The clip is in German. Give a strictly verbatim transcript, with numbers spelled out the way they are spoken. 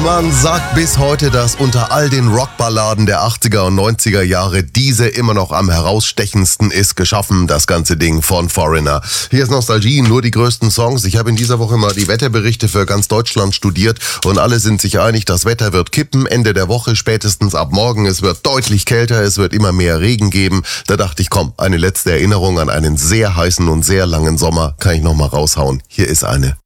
Man sagt bis heute, dass unter all den Rockballaden der achtziger und neunziger Jahre diese immer noch am herausstechendsten ist, geschaffen, das ganze Ding von Foreigner. Hier ist Nostalgie, nur die größten Songs. Ich habe in dieser Woche mal die Wetterberichte für ganz Deutschland studiert und alle sind sich einig, das Wetter wird kippen, Ende der Woche, spätestens ab morgen. Es wird deutlich kälter, es wird immer mehr Regen geben. Da dachte ich, komm, eine letzte Erinnerung an einen sehr heißen und sehr langen Sommer kann ich noch mal raushauen. Hier ist eine.